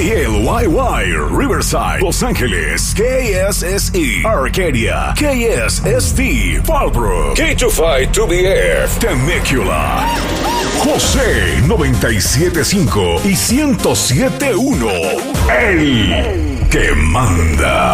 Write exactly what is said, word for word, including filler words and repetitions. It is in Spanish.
L Y Y, Riverside, Los Ángeles, K S S E, Arcadia, K S S T, Fallbrook, K veinticinco two B F, Temecula, José noventa y siete punto cinco y ciento siete punto uno. El que manda.